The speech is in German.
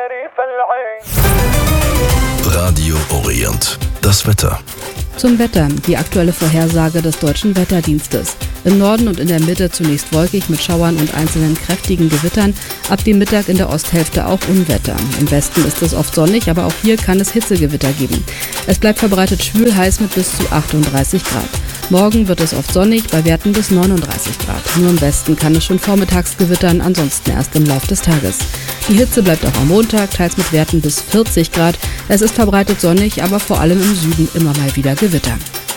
Radio Orient. Das Wetter. Zum Wetter, die aktuelle Vorhersage des Deutschen Wetterdienstes. Im Norden und in der Mitte zunächst wolkig mit Schauern und einzelnen kräftigen Gewittern. Ab dem Mittag in der Osthälfte auch Unwetter. Im Westen ist es oft sonnig, aber auch hier kann es Hitzegewitter geben. Es bleibt verbreitet schwül heiß mit bis zu 38 Grad. Morgen wird es oft sonnig, bei Werten bis 39 Grad. Nur im Westen kann es schon vormittags gewittern, ansonsten erst im Lauf des Tages. Die Hitze bleibt auch am Montag, teils mit Werten bis 40 Grad. Es ist verbreitet sonnig, aber vor allem im Süden immer mal wieder Gewitter.